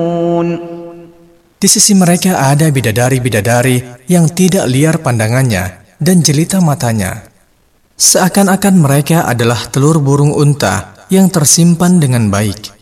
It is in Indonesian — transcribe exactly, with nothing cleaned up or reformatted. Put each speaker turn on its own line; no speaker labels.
Di sisi mereka ada bidadari-bidadari yang tidak liar pandangannya dan jelita matanya. Seakan-akan mereka adalah telur burung unta yang tersimpan dengan baik.